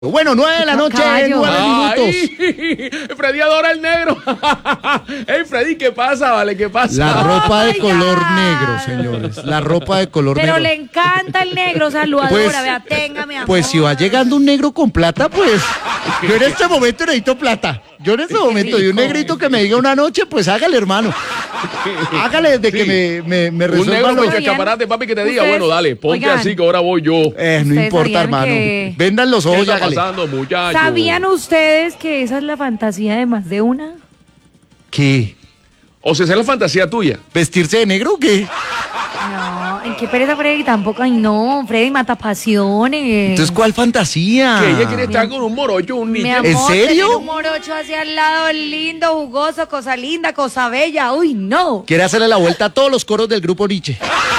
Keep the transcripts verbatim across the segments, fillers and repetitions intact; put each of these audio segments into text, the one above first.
Bueno, nueve de la noche, nueve minutos. Freddy adora el negro. Hey, Freddy, ¿qué pasa, vale? ¿Qué pasa? La ropa de Oh, color God. negro, señores. La ropa de color Pero negro. le encanta el negro, saludadora, Pues- vea, tenga, mi amor. Pues si va llegando un negro con plata, pues yo en este momento necesito plata. Yo en este momento, y un rico. negrito que me diga una noche, pues hágale, hermano. Hágale de que Sí. me, me, me Un resuelva negro lo con que... Oigan, escaparate, papi, que te diga, ustedes- bueno, dale, ponte oigan. así que ahora voy yo. Eh, no ¿Ustedes importa, sabían hermano. que- Vendan los ¿Qué ojos y está hágale. pasando, muchachos? ¿Sabían ustedes que esa es la fantasía de más de una? ¿Qué? O sea, esa es la fantasía tuya. ¿Vestirse de negro o qué? No, ¿en qué pereza Freddy? Tampoco, ay no, Freddy mata pasiones. Entonces, ¿cuál fantasía? Que ella quiere estar con un morocho, un Mi niño. amor, ¿En serio? tener un morocho hacia el lado, lindo, jugoso, cosa linda, cosa bella, uy, no. Quiere hacerle la vuelta a todos los coros del grupo Nietzsche.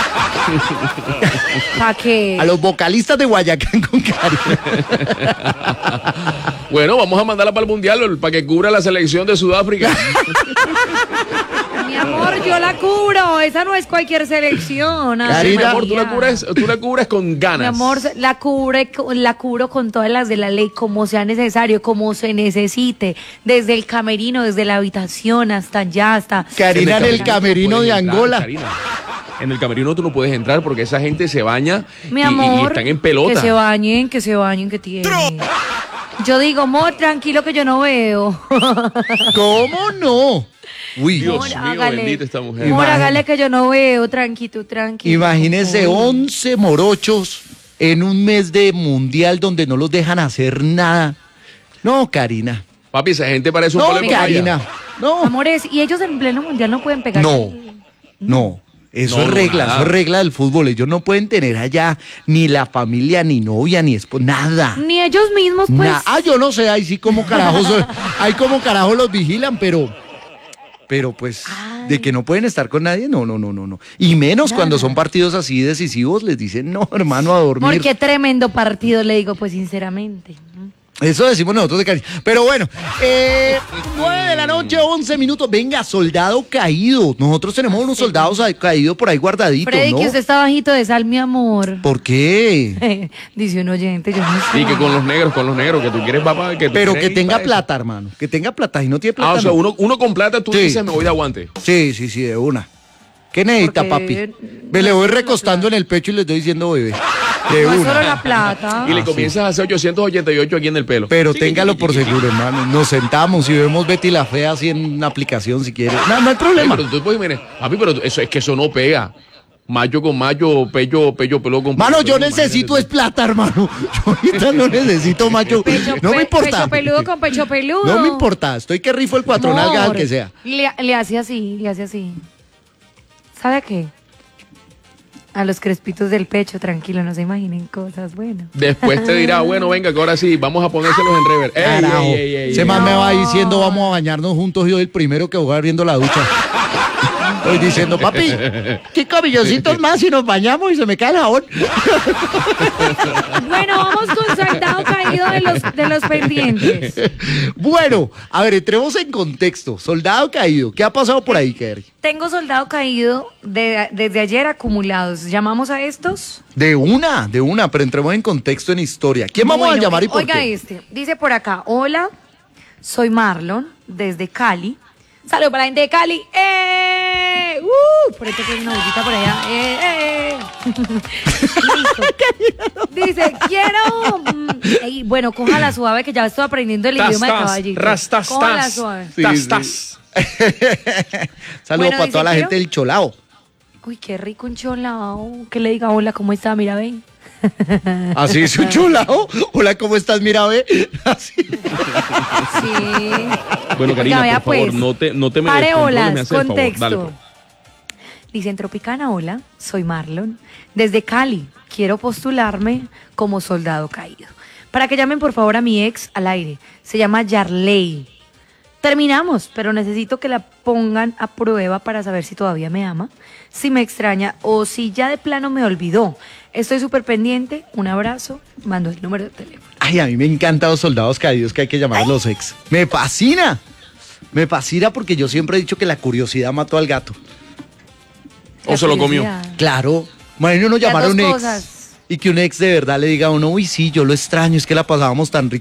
¿Para qué? A los vocalistas de Guayacán con cariño. Bueno, vamos a mandarla para el mundial para que cubra la selección de Sudáfrica. Mi amor, yo la cubro, esa no es cualquier selección. ay, Karina. Mi amor, tú la María. cubres, tú la cubres con ganas. Mi amor, la cubre, la cubro con todas las de la ley, como sea necesario, como se necesite, desde el camerino, desde la habitación, hasta allá, hasta... Karina en el tú camerino puedes de entrar, Angola. Karina. En el camerino tú no puedes entrar porque esa gente se baña Mi y- y- amor, y, están en pelota. que se bañen, que se bañen, que tienen. Yo digo, amor, tranquilo que yo no veo. ¿Cómo no? Uy, Dios Amor, mío, hágale. bendita esta mujer. Amor, Imagínate. hágale que yo no veo, tranquilo, tranquilo. imagínese Uy. once morochos en un mes de mundial donde no los dejan hacer nada. No, Karina. Papi, esa gente parece un No, palo de papaya. Karina. No, Amores, y ellos en pleno mundial no pueden pegar. no, no. Eso No, es no, regla, nada. eso es regla del fútbol. Ellos no pueden tener allá ni la familia, ni novia, ni esposa, nada. Ni ellos mismos, pues. Na- ah, yo no sé, ahí sí como carajos, ahí como carajos los vigilan, pero, pero pues, Ay. de que no pueden estar con nadie, no, no, no, no, no. Y menos Nada. cuando son partidos así decisivos, les dicen, no, hermano, a dormir. Amor, qué tremendo partido, le digo, pues sinceramente. Eso decimos nosotros de cariño. Pero bueno, eh, nueve de la noche, once minutos. Venga, soldado caído. Nosotros tenemos unos soldados ahí- caídos por ahí guardaditos, Freddy, ¿no? que usted está bajito de sal, mi amor. ¿Por qué? Dice un oyente, yo no sé. Y que con los negros, con los negros, que tú quieres papá. Que tú Pero quieres que ir tenga para eso. plata, hermano. Que tenga plata. Y no tiene plata. Ah, o sea, no. uno, uno con plata tú Sí. dices, me voy de aguante. Sí, sí, sí, de una. ¿Qué necesita, Porque papi? Me le voy recostando en el pecho y le estoy diciendo bebé. De No es solo una. la plata. Y le Ah, comienzas a hacer ochocientos ochenta y ocho aquí en el pelo. Pero Sí, téngalo sí, por sí, sí, sí. seguro, hermano. Nos sentamos y vemos Betty la Fea así en una aplicación si quiere. No, no hay Ay, problema. pero tú puedes, mire, papi, pero eso es que eso no pega. Mayo con mayo, pello, pello, pelo con Mano, pello, yo pelo, necesito es imagínate plata, hermano. Yo ahorita no necesito macho. Pecho, No me pe- importa. Pecho peludo con pecho peludo. No me importa. Estoy que rifo el cuatro nalgas al Amor, que sea. Le, le hace así, le hace así. ¿Sabe a qué? A los crespitos del pecho, tranquilo, no se imaginen cosas buenas. tú. Después te dirá, bueno, venga, que ahora sí, vamos a ponérselos en rever. Ey, Carajo. ey, ey, ey, Ese ey. man me va No. diciendo, vamos a bañarnos juntos y hoy el primero que voy abriendo la ducha. Estoy diciendo, papi, qué camilloncitos más si nos bañamos y se me cae el jabón. Bueno, vamos con soldado caído de los, de los pendientes. Bueno, a ver, entremos en contexto. Soldado caído. ¿Qué ha pasado por ahí, Kerry? Tengo soldado caído de- desde ayer acumulados. ¿Llamamos a estos? De una, de una, pero entremos en contexto, en historia. ¿Quién vamos a Bueno, llamar y por oiga qué? este, dice por acá, hola, soy Marlon, desde Cali. Saludos para la gente de Cali. ¡Eh! ¡Uh! Por esto que hay una bullita por allá. ¡Eh! ¡Eh! Listo. Dice, quiero... mm, ey, bueno, cójala suave que ya estoy aprendiendo el Tas, idioma de tas, caballito. rastas, Cójala tas. suave. Sí, Tas, sí. tas. Saludos Bueno, para dice, toda la quiero- gente del Cholao. Uy, qué rico un cholao. Que le diga hola, ¿cómo está? Mira, ven. Así es un Cholao. Hola, ¿cómo estás? Mira, ve. Así. Sí. Bueno, Karina, Oiga, vea, por favor, pues, no te, no te me pare descontroles, olas, me haces el favor. contexto. Dale, pues. Dice en Tropicana, hola, soy Marlon, desde Cali. Quiero postularme como soldado caído. Para que llamen por favor a mi ex al aire. Se llama Yarley. Terminamos, pero necesito que la pongan a prueba para saber si todavía me ama, si me extraña o si ya de plano me olvidó. Estoy súper pendiente. Un abrazo. Mando el número de teléfono. Ay, a mí me encantan los soldados caídos que hay que llamar a los ex. Me fascina. Me fascina porque yo siempre he dicho que la curiosidad mató al gato. O se lo comió. Curiosidad. Claro. Bueno, nos Las llamaron dos ex. cosas. y que un ex de verdad le diga a uno, uy, sí, yo lo extraño, es que la pasábamos tan rico.